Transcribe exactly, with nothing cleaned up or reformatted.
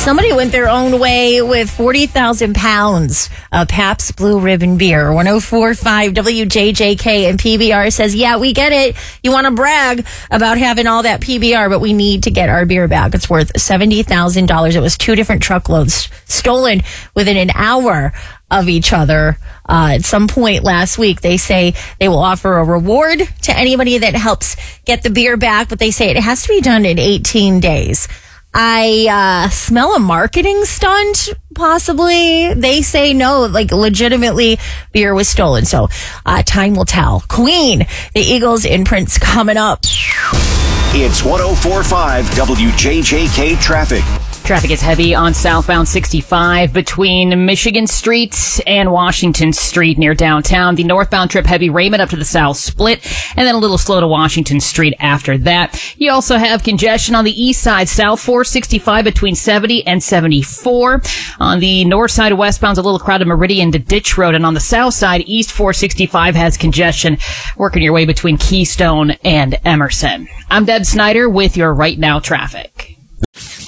Somebody went their own way with forty thousand pounds of Pabst Blue Ribbon beer. one oh four point five W J J K and P B R says, yeah, we get it. You want to brag about having all that P B R, but we need to get our beer back. It's worth seventy thousand dollars. It was two different truckloads stolen within an hour of each other. Uh, at some point last week, they say they will offer a reward to anybody that helps get the beer back, but they say it has to be done in eighteen days. I uh, smell a marketing stunt, possibly. They say no, like legitimately beer was stolen. So uh, time will tell. Queen, the Eagles in Prince coming up. It's one oh four point five W J J K traffic. Traffic is heavy on southbound sixty-five between Michigan Street and Washington Street near downtown. The northbound trip heavy Raymond up to the South Split, and then a little slow to Washington Street after that. You also have congestion on the east side, south four sixty-five between seventy and seventy-four. On the north side, westbound's a little crowded Meridian to Ditch Road, and on the south side, east four sixty-five has congestion working your way between Keystone and Emerson. I'm Deb Snyder with your Right Now traffic.